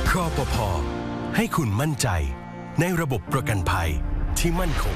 ครปภ.ให้คุณมั่นใจในระบบประกันภัยที่มั่นคง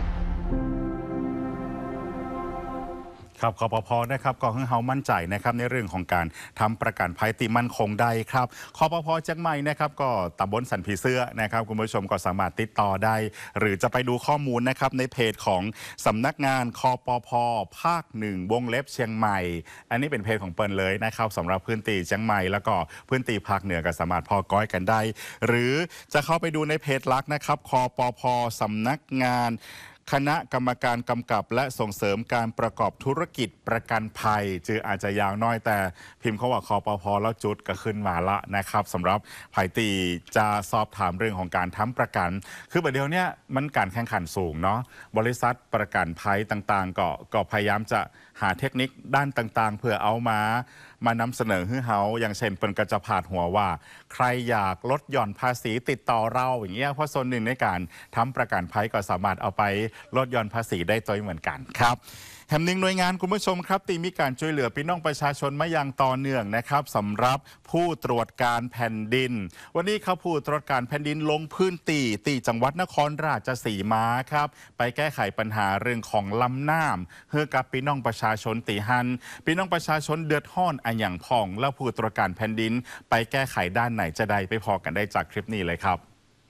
ครับคปภ.นะครับก็ให้เฮามั่นใจนะครับในเรื่องของการทำประกันภัยติมั่นคงได้ครับคปภ.เชียงใหม่นะครับก็ตำบลสันผีเสื้อนะครับคุณผู้ชมก็สามารถติดต่อได้หรือจะไปดูข้อมูลนะครับในเพจของสำนักงานคปภ.ภาค1วงเล็บเชียงใหม่อันนี้เป็นเพจของเปิ้ลเลยนะครับสำหรับพื้นที่เชียงใหม่แล้วก็พื้นที่ภาคเหนือก็สามารถพอก้อยกันได้หรือจะเข้าไปดูในเพจหลักนะครับคปภ.สำนักงานคณะกรรมการกำกับและส่งเสริมการประกอบธุรกิจประกันภัยจืออาจจะยาวน้อยแต่พิมพ์เขาว่าคปภ.แล้วจุดก็ขึ้นมาละนะครับสำหรับไผ่ตีจะสอบถามเรื่องของการทำประกันคือประเดี๋ยวนี้มันการแข่งขันสูงเนาะบริษัทประกันภัยต่างๆก็พยายามจะหาเทคนิคด้านต่างๆเพื่อเอามานำเสนอให้เฮาอย่างเช่นเป็นกระจะผาดหัวว่าใครอยากลดหย่อนภาษีติดต่อเราอย่างเงี้ยเพราะส่วนหนึ่งในการทำประกันภัยก็สามารถเอาไปลดหย่อนภาษีได้ตัวเหมือนกันครับแถมหนึ่งหน่วยงานคุณผู้ชมครับตีมีการช่วยเหลือพี่น้องประชาชนมาอย่างต่อเนื่องนะครับสำหรับผู้ตรวจการแผ่นดินวันนี้เขาผู้ตรวจการแผ่นดินลงพื้นตีจังหวัดนครราชสีมาครับไปแก้ไขปัญหาเรื่องของลำน้ำเพื่อกับพี่น้องประชาชนตีหันพี่น้องประชาชนเดือดร้อนอันอย่างพ่องแล้วผู้ตรวจการแผ่นดินไปแก้ไขด้านไหนจะได้ไปพอกันได้จากคลิปนี้เลยครับ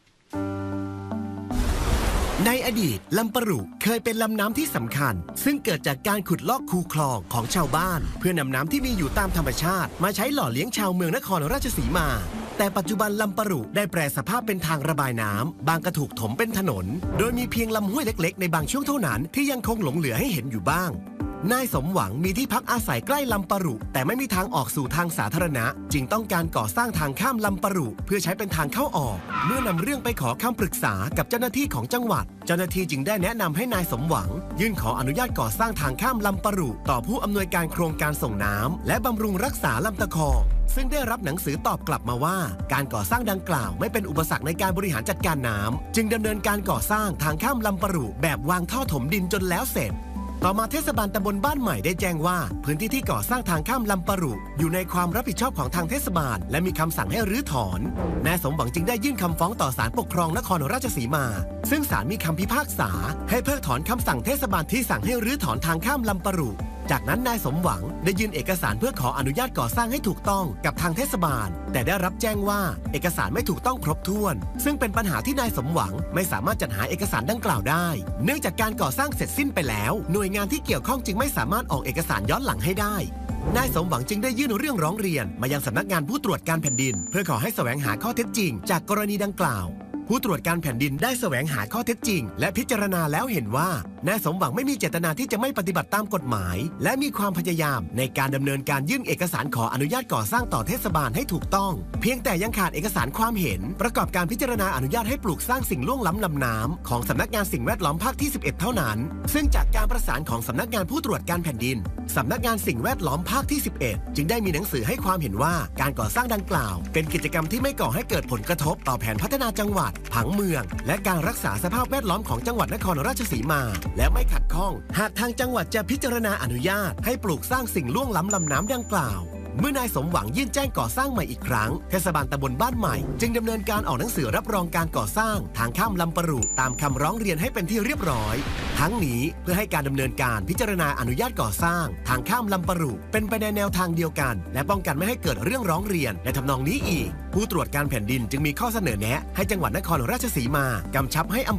ในอดีตลำปะรุเคยเป็นลำน้ำที่สำคัญซึ่งเกิดจากการขุดลอกคูคลองของชาวบ้านเพื่อนำน้ำที่มีอยู่ตามธรรมชาติมาใช้หล่อเลี้ยงชาวเมืองนครราชสีมาแต่ปัจจุบันลำปะรุได้แปรสภาพเป็นทางระบายน้ำบางก็ถูกถมเป็นถนนโดยมีเพียงลำห้วยเล็กๆในบางช่วงเท่านั้นที่ยังคงหลงเหลือให้เห็นอยู่บ้างนายสมหวังมีที่พักอาศัยใกล้ลำปะรุแต่ไม่มีทางออกสู่ทางสาธารณะจึงต้องการก่อสร้างทางข้ามลำปะรุเพื่อใช้เป็นทางเข้าออกเมื่อนำเรื่องไปขอคำปรึกษากับเจ้าหน้าที่ของจังหวัดเจ้าหน้าที่จึงได้แนะนำให้นายสมหวังยื่นขออนุญาตก่อสร้างทางข้ามลำปะรุต่อผู้อำนวยการโครงการส่งน้ำและบำรุงรักษาลำตะคองซึ่งได้รับหนังสือตอบกลับมาว่าการก่อสร้างดังกล่าวไม่เป็นอุปสรรคในการบริหารจัดการน้ำจึงดำเนินการก่อสร้างทางข้ามลำปะรุแบบวางท่อถมดินจนแล้วเสร็จต่อมาเทศบาลตำบลบ้านใหม่ได้แจ้งว่าพื้นที่ที่ก่อสร้างทางข้ามลำปะรุอยู่ในความรับผิดชอบของทางเทศบาลและมีคำสั่งให้รื้อถอนนายสมหวังจึงได้ยื่นคำฟ้องต่อศาลปกครองนครราชสีมาซึ่งศาลมีคำพิพากษาให้เพิกถอนคำสั่งเทศบาลที่สั่งให้รื้อถอนทางข้ามลำปะรุจากนั้นนายสมหวังได้ยื่นเอกสารเพื่อขออนุญาตก่อสร้างให้ถูกต้องกับทางเทศบาลแต่ได้รับแจ้งว่าเอกสารไม่ถูกต้องครบถ้วนซึ่งเป็นปัญหาที่นายสมหวังไม่สามารถจัดหาเอกสารดังกล่าวได้เนื่องจากการก่อสร้างเสร็จสิ้นไปแล้วหน่วยงานที่เกี่ยวข้องจึงไม่สามารถออกเอกสารย้อนหลังให้ได้นายสมหวังจึงได้ยื่นเรื่องร้องเรียนมายังสำนักงานผู้ตรวจการแผ่นดินเพื่อขอให้แสวงหาข้อเท็จจริงจากกรณีดังกล่าวผู้ตรวจการแผ่นดินได้แสวงหาข้อเท็จจริงและพิจารณาแล้วเห็นว่านายสมหวังไม่มีเจตนาที่จะไม่ปฏิบัติตามกฎหมายและมีความพยายามในการดำเนินการยื่นเอกสารขออนุญาตก่อสร้างต่อเทศบาลให้ถูกต้องเพียงแต่ยังขาดเอกสารความเห็นประกอบการพิจารณาอนุญาตให้ปลูกสร้างสิ่งล่วงล้ำลำน้ำของสำนักงานสิ่งแวดล้อมภาคที่11เท่านั้นซึ่งจากการประสานของสำนักงานผู้ตรวจการแผ่นดินสำนักงานสิ่งแวดล้อมภาคที่11จึงได้มีหนังสือให้ความเห็นว่าการก่อสร้างดังกล่าวเป็นกิจกรรมที่ไม่ก่อให้เกิดผลกระทบต่อแผนพัฒนาจังหวัดผังเมืองและการรักษาสภาพแวดล้อมของจังหวัดนครราชสีมาและไม่ขัดข้องหากทางจังหวัดจะพิจารณาอนุญาตให้ปลูกสร้างสิ่งล่วงล้ำลำน้ำดังกล่าวเมื่อนายสมหวังยื่นแจ้งก่อสร้างใหม่อีกครั้งเทศบาลตำบลบ้านใหม่จึงดำเนินการออกหนังสือรับรองการก่อสร้างทางข้ามลำปะรุตามคำร้องเรียนให้เป็นที่เรียบร้อยทั้งนี้เพื่อให้การดำเนินการพิจารณาอนุญาตก่อสร้างทางข้ามลำปะรุเป็นไปในแนวทางเดียวกันและป้องกันไม่ให้เกิดเรื่องร้องเรียนในทำนองนี้อีกผู้ตรวจการแผ่นดินจึงมีข้อเสนอแนะให้จังหวัดนครราชสีมากำชับให้